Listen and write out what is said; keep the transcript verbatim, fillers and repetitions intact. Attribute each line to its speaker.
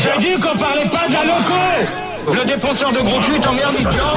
Speaker 1: J'ai dit qu'on parlait pas de la loco. Le dépenseur de gros cul t'emmerde, il